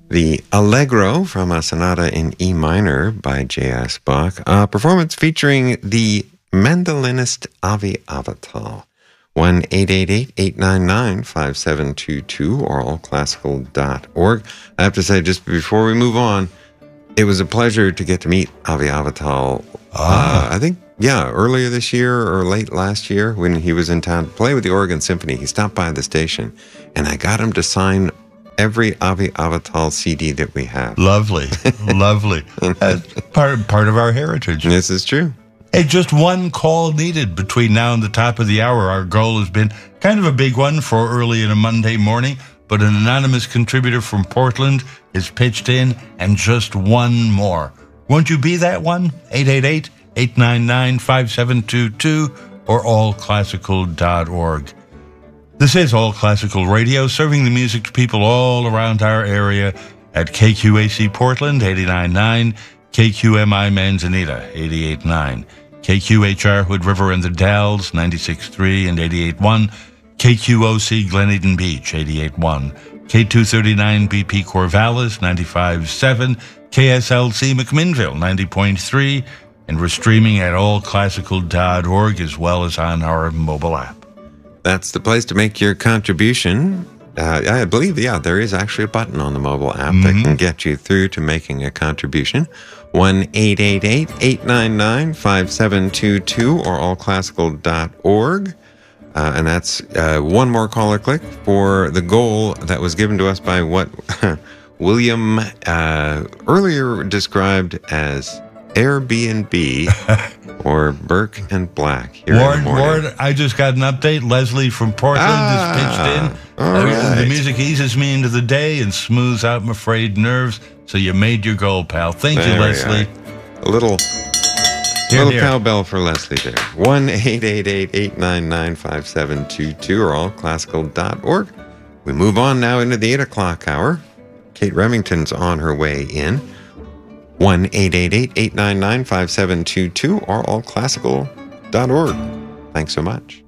The Allegro from a sonata in E minor by J.S. Bach, a performance featuring the mandolinist Avi Avital. 1-888-899-5722 or allclassical.org. I have to say, just before we move on, it was a pleasure to get to meet Avi Avital. I think, earlier this year or late last year when he was in town to play with the Oregon Symphony. He stopped by the station, and I got him to sign every Avi Avital CD that we have. Lovely, lovely. Part of our heritage. This is true. Hey, just one call needed between now and the top of the hour. Our goal has been kind of a big one for early in a Monday morning, but an anonymous contributor from Portland has pitched in, and just one more. Won't you be that one? 888-899-5722 or allclassical.org. This is All Classical Radio, serving the music to people all around our area at KQAC Portland, 89.9, KQMI Manzanita, 88.9, KQHR Hood River and the Dalles, 96.3 and 88.1, KQOC Glen Eden Beach, 88.1, K239 BP Corvallis, 95.7, KSLC McMinnville, 90.3, and we're streaming at allclassical.org as well as on our mobile app. That's the place to make your contribution. I believe, there is actually a button on the mobile app that can get you through to making a contribution. 1-888-899-5722 or allclassical.org. And that's one more caller click for the goal that was given to us by what William earlier described as Airbnb or Burke and Black here in the morning. Ward, I just got an update. Leslie from Portland has pitched in. All right. The music eases me into the day and smooths out my frayed nerves. So you made your goal, pal. Thank you, Leslie. A little cowbell for Leslie there. 1-888-899-5722 or allclassical.org. We move on now into the 8 o'clock hour. Kate Remington's on her way in. 1-888-899-5722 or allclassical.org. Thanks so much.